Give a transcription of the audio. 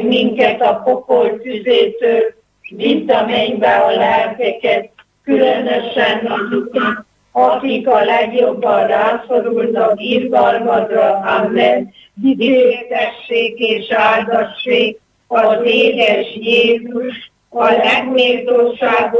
minket a pokol tüzétől, vidd a mennybe a lelkeket, különösen azokat, akik a legjobban rászorulnak irgalmadra. Amen. Dicsértessék és áldassék az édes Jézus, a legméltóságosabb